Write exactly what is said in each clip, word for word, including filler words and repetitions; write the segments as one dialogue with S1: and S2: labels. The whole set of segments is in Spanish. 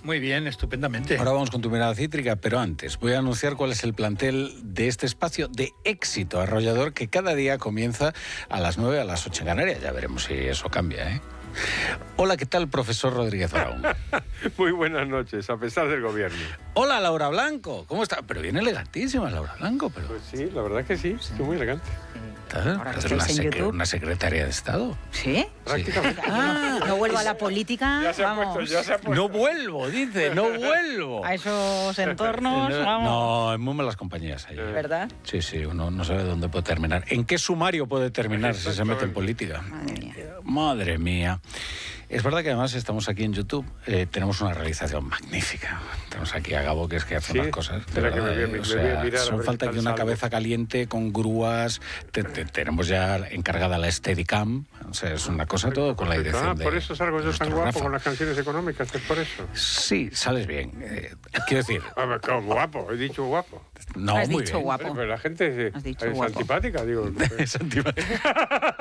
S1: Muy bien, estupendamente.
S2: Ahora vamos con tu mirada cítrica, pero antes voy a anunciar cuál es el plantel de este espacio de éxito arrollador que cada día comienza a las nueve, a las ocho en Canarias. Ya veremos si eso cambia, ¿eh? Hola, ¿qué tal, profesor Rodríguez Araújo?
S3: Muy buenas noches, a pesar del gobierno.
S2: Hola, Laura Blanco. ¿Cómo está? Pero bien elegantísima, Laura Blanco. Pero...
S3: Pues sí, la verdad que sí, estoy muy elegante.
S2: Ahora que una, secre una secretaria de Estado.
S4: ¿Sí?
S3: Prácticamente.
S4: Sí. Ah, no vuelvo a la política.
S3: Ya se ha
S4: vamos.
S3: puesto, ya se ha puesto.
S2: No vuelvo, dice, no vuelvo.
S4: A esos entornos,
S2: no,
S4: vamos.
S2: No, en muy malas compañías ahí.
S4: ¿Verdad?
S2: Sí, sí, uno no sabe dónde puede terminar. ¿En qué sumario puede terminar si se mete en política?
S4: Madre mía.
S2: Madre mía. Es verdad que además estamos aquí en YouTube, eh, tenemos una realización magnífica. Tenemos aquí a Gabo, que es que hace
S3: ¿Sí?
S2: unas cosas. De
S3: Espera que
S2: verdad,
S3: me voy a-
S2: eh,
S3: me
S2: o
S3: voy a
S2: sea,
S3: mirar a
S2: son
S3: ver
S2: falta
S3: si
S2: que
S3: está
S2: una
S3: salvo.
S2: cabeza caliente con grúas. Te- te- tenemos ya encargada la Steadicam. O sea, es una cosa todo con la
S3: Perfecto.
S2: dirección
S3: Ah,
S2: de
S3: por eso salgo yo
S2: nuestro
S3: tan guapo
S2: Rafa.
S3: con las canciones económicas, es por eso.
S2: Sí, sales bien. Eh, quiero decir,
S3: A ver, claro, guapo, he dicho guapo.
S2: no,
S4: Has
S2: muy
S4: dicho
S2: bien.
S4: guapo.
S3: Pero la gente es,
S4: Has dicho
S3: es
S4: guapo.
S3: antipática, digo.
S2: Es antipática.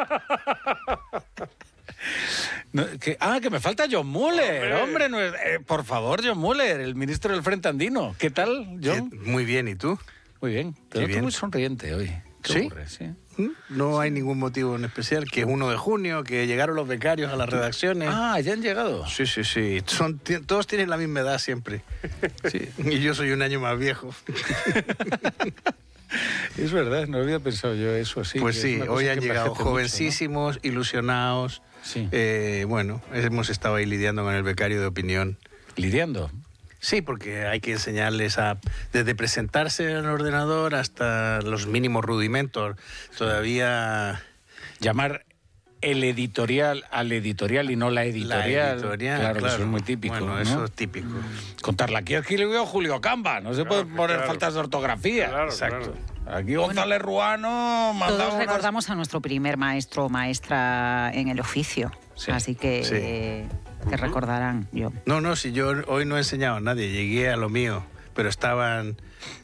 S2: No, que, ah, que me falta John Muller, hombre.
S3: Hombre.
S2: no es- eh, por favor, John Muller, el ministro del Frente Andino. ¿Qué tal, John?
S5: Eh, Muy bien, ¿y tú?
S2: Muy bien. Te
S5: Qué
S2: noto
S5: bien.
S2: muy sonriente hoy. ¿Qué
S5: ¿Sí?
S2: ocurre? Sí.
S5: ¿Mm? No hay ningún motivo en especial, que es uno de junio, que llegaron los becarios a las redacciones.
S2: Ah, ya han llegado.
S5: Sí, sí, sí. Son, ti- todos tienen la misma edad siempre.
S2: Sí.
S5: Y yo soy un año más viejo.
S2: Es verdad, no había pensado yo eso. Sí,
S5: pues
S2: que
S5: sí,
S2: es una cosa
S5: hoy
S2: que
S5: han llegado
S2: envejece mucho,
S5: jovencísimos, ilusionados.
S2: ¿no? Sí.
S5: Eh, bueno, hemos estado ahí lidiando con el becario de opinión.
S2: Lidiando.
S5: Sí, porque hay que enseñarles a desde presentarse en el ordenador hasta los mínimos rudimentos. Todavía
S2: Llamar el editorial al editorial y no la editorial.
S5: la editorial,
S2: claro, que
S5: claro.
S2: eso es muy típico.
S5: Bueno,
S2: ¿no?
S5: eso es típico.
S2: Contarla. Aquí escribió Julio Camba. No se
S3: Claro,
S2: pueden poner
S3: claro.
S2: faltas de ortografía.
S3: Claro,
S2: Exacto.
S3: claro.
S2: Aquí González Ruano mandaba
S4: Todos
S2: unas-
S4: recordamos a nuestro primer maestro o maestra en el oficio.
S2: Sí,
S4: Así que
S5: sí.
S4: eh, te recordarán, yo.
S5: No, no, si yo hoy no he enseñado a nadie, llegué a lo mío, pero estaban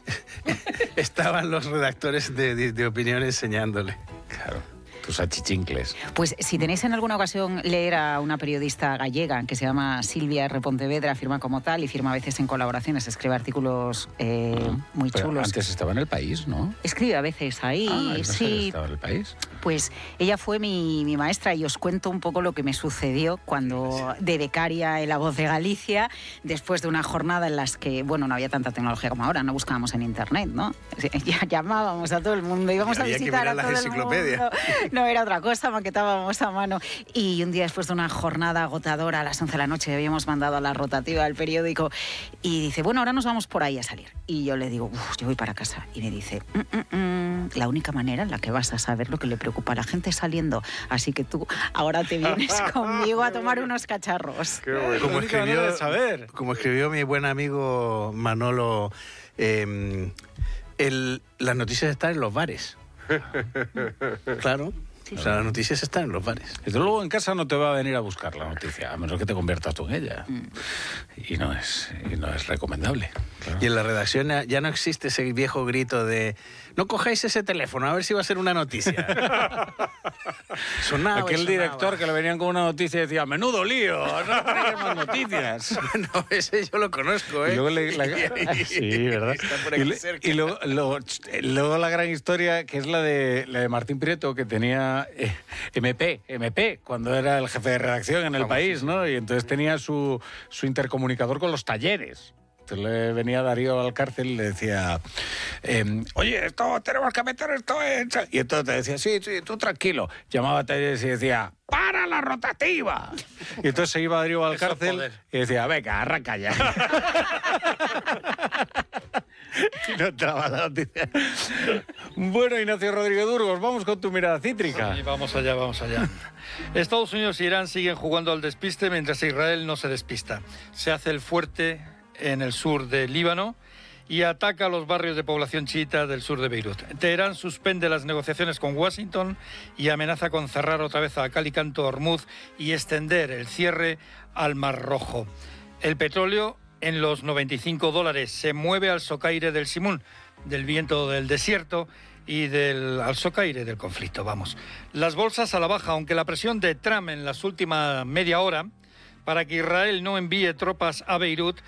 S5: estaban los redactores de, de, de opinión enseñándole.
S2: Claro, tus achichincles.
S4: Pues si tenéis en alguna ocasión leer a una periodista gallega que se llama Silvia R. Pontevedra, firma como tal y firma a veces en colaboraciones, escribe artículos eh, muy
S2: Pero
S4: chulos.
S2: antes estaba en El País, ¿no?
S4: Escribe a veces ahí,
S2: Ah, yo pensaba que
S4: sí.
S2: estaba en El País.
S4: Pues ella fue mi, mi maestra y os cuento un poco lo que me sucedió cuando de becaria en La Voz de Galicia, después de una jornada en las que, bueno, no había tanta tecnología como ahora, no buscábamos en internet, ¿no? Ya llamábamos a todo el mundo, íbamos
S5: Y
S4: a
S5: había que
S4: visitar
S5: mirar
S4: a
S5: las
S4: todo el
S5: enciclopedias.
S4: mundo. No era otra cosa, maquetábamos a mano. Y un día después de una jornada agotadora, a las once de la noche, habíamos mandado a la rotativa al periódico y dice, bueno, ahora nos vamos por ahí a salir. Y yo le digo, uff, yo voy para casa. Y me dice, mm, mm, mm, la única manera en la que vas a saber lo que le preocupa a la gente es saliendo. Así que tú ahora te vienes conmigo a tomar unos cacharros.
S3: Qué bueno.
S5: Como
S2: La única manera
S5: escribió,
S2: de saber.
S5: como escribió mi buen amigo Manolo, eh, el- las noticias están en los bares. Claro. O sea, las noticias están en los bares.
S2: Desde luego en casa no te va a venir a buscar la noticia, a menos que te conviertas tú en ella.
S4: Mm.
S2: Y no es, y no es recomendable. Claro.
S5: Y en la redacción ya no existe ese viejo grito de no cojáis ese teléfono, a ver si va a ser una noticia. Sonaba y
S2: Aquel
S5: sonaba.
S2: director que le venían con una noticia y decía, menudo lío, no traigas más noticias.
S5: No, ese yo lo conozco, ¿eh?
S2: Y luego, le- la, sí, ¿verdad?
S5: Está por
S2: Y,
S5: aquí
S2: le-
S5: cerca.
S2: y luego, luego, luego la gran historia, que es la de, la de Martín Prieto, que tenía eh, M P, M P, cuando era el jefe de redacción en El País, ¿no? Y entonces tenía su, su intercomunicador con los talleres. Entonces le venía Darío al cárcel y le decía, eh, oye, esto tenemos que meter esto en... Y entonces te decía, sí, sí, tú tranquilo. Llamaba a talleres y decía, ¡para la rotativa! Y entonces se iba Darío al
S5: Eso es
S2: cárcel
S5: poder.
S2: y decía, venga, arranca ya. Y no entraba la noticia. Bueno, Ignacio Rodríguez Burgos, vamos con tu mirada cítrica.
S1: Y vamos allá, vamos allá. Estados Unidos e Irán siguen jugando al despiste mientras Israel no se despista. Se hace el fuerte en el sur de Líbano y ataca a los barrios de población chiita del sur de Beirut. Teherán suspende las negociaciones con Washington y amenaza con cerrar otra vez a cal y canto Hormuz y extender el cierre al Mar Rojo. El petróleo en los noventa y cinco dólares se mueve al socaire del Simún, del viento del desierto y del al socaire del conflicto, vamos. Las bolsas a la baja, aunque la presión de Trump en las últimas media hora para que Israel no envíe tropas a Beirut